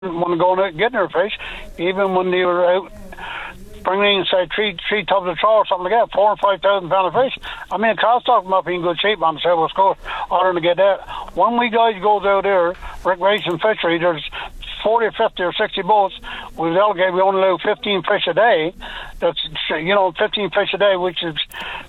want to go out and get their fish, even when they were out bringing in, say, three tubs of trawl or something like that, 4,000 and 5,000 pound of fish. I mean, it costs them up in good shape on the South West Coast, order to get that. When we guys goes out there, recreation fishery, there's 40 or 50 or 60 boats. With Alligator, we only allow 15 fish a day. That's, 15 fish a day, which is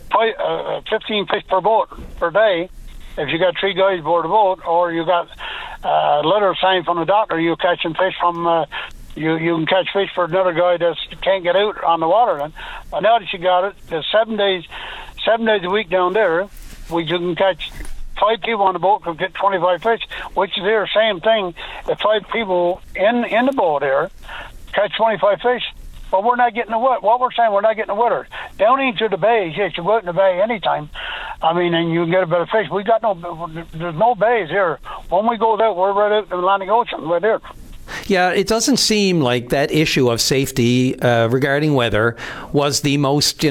15 fish per boat per day. If you got 3 guys aboard the boat, or you got a letter signed from the doctor, you're catching fish from, you can catch fish for another guy that can't get out on the water then. But now that you got it, there's 7 days a week down there, you can catch 5 people on the boat can get 25 fish, which is the same thing. If 5 people in the boat there catch 25 fish, but we're not getting the wet. What we're saying, we're not getting the wetter. Down into the bays, yes, you go out in the bay anytime. I mean, and you can get a bit of fish. There's no bays here. When we go there, we're right out in the Atlantic Ocean, right there. Yeah, it doesn't seem like that issue of safety regarding weather was the most,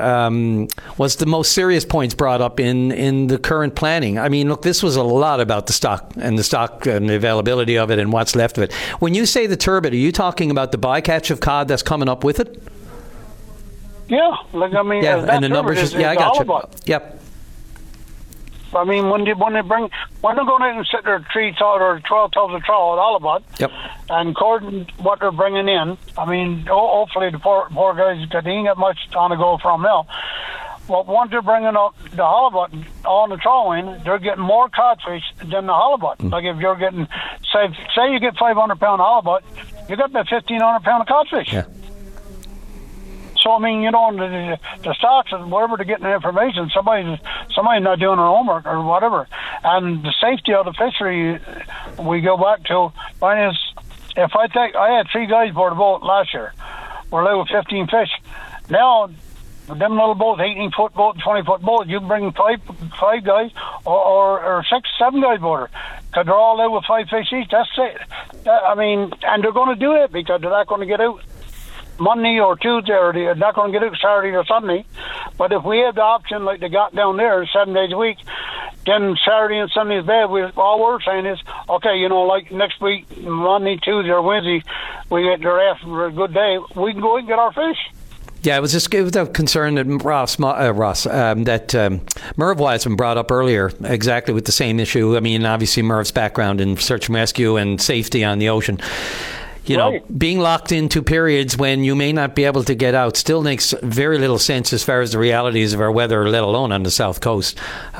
was the most serious points brought up in the current planning. I mean, look, this was a lot about the stock and the availability of it and what's left of it. When you say the turbot, are you talking about the bycatch of cod that's coming up with it? Yeah, and the numbers. I got you. Yep. I mean, when they're going out and sit there 3 or 12 tubs of trawl at halibut, yep, and according to what they're bringing in, I mean, hopefully the poor guys, because they ain't got much on the go from now. Well, once they're bringing up the halibut on the trawl in, they're getting more codfish than the halibut. Like if you're getting, say you get 500 pound halibut, you got about 1,500 pound of codfish. Yeah. So, I mean, the stocks and wherever they're getting the information, somebody's not doing their homework or whatever. And the safety of the fishery, we go back to, if I had 3 guys aboard the boat last year, we're allowed with 15 fish. Now, them little boats, 18-foot boat, 20-foot boat, you can bring 5 guys or 6, 7 guys aboard, because they're all out with 5 fish each. That's it. I mean, and they're going to do it because they're not going to get out Monday or Tuesday, or they're not going to get out Saturday or Sunday. But if we have the option like they got down there 7 days a week, then Saturday and Sunday is bad. All we're saying is, okay, like next week, Monday, Tuesday, or Wednesday, we get their ass for a good day, we can go and get our fish. Yeah, it was a concern that Merv Wiseman brought up earlier, exactly with the same issue. I mean, obviously Merv's background in search and rescue and safety on the ocean. Being locked into periods when you may not be able to get out still makes very little sense as far as the realities of our weather, let alone on the South Coast.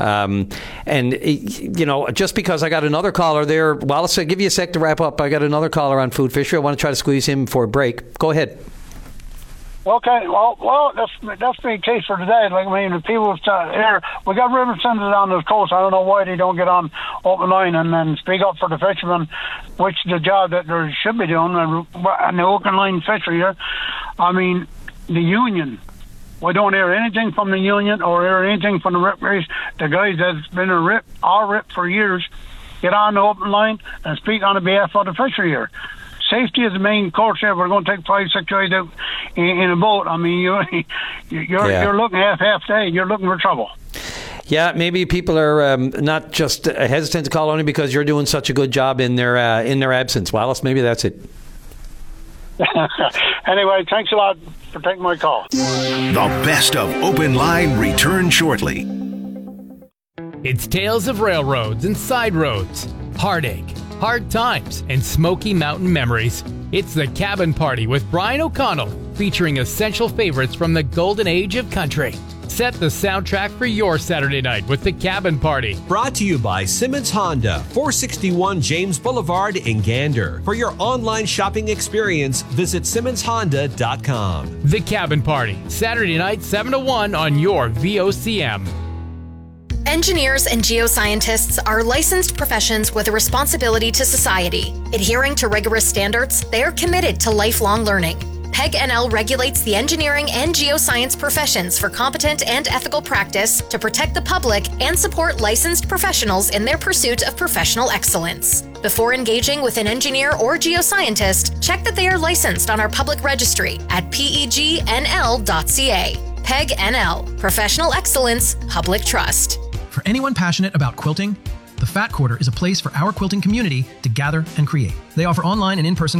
Just because I got another caller there, Wallace, I'll give you a sec to wrap up. I got another caller on food fishery. I want to try to squeeze him for a break. Go ahead. Okay, well, that's the case for today. Like, I mean, the people here, we got representatives on the coast. I don't know why they don't get on open line and then speak up for the fishermen, which is the job that they should be doing, and the open line fishery here. I mean, the union. We don't hear anything from the union or hear anything from the rip race. The guys that's been rip for years get on the open line and speak on the behalf of the fishery here. Safety is the main course here. We're going to take 5, 6 guys out in a boat. I mean, you're looking half day. You're looking for trouble. Yeah, maybe people are not just hesitant to call only because you're doing such a good job in their absence. Wallace, maybe that's it. Anyway, thanks a lot for taking my call. The best of Open Line returns shortly. It's tales of railroads and side roads, heartache, hard times, and Smoky Mountain memories. It's The Cabin Party with Brian O'Connell, featuring essential favorites from the golden age of country. Set the soundtrack for your Saturday night with The Cabin Party. Brought to you by Simmons Honda, 461 James Boulevard in Gander. For your online shopping experience, visit SimmonsHonda.com. The Cabin Party, Saturday night 7 to 1 on your VOCM. Engineers and geoscientists are licensed professions with a responsibility to society. Adhering to rigorous standards, they are committed to lifelong learning. PEG NL regulates the engineering and geoscience professions for competent and ethical practice to protect the public and support licensed professionals in their pursuit of professional excellence. Before engaging with an engineer or geoscientist, check that they are licensed on our public registry at pegnl.ca. PEG NL, Professional Excellence, Public Trust. For anyone passionate about quilting, The Fat Quarter is a place for our quilting community to gather and create. They offer online and in-person